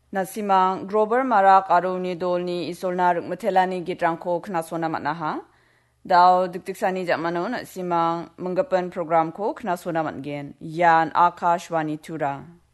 Nasimang Grover Marak Aruni Dolni Isolna Rukmatelani Gitrangko Knasona Matnaha. Daw diktiksani jakmano nasimang menggapan program ko Knasona Matgen. Yan Akashwani Tura.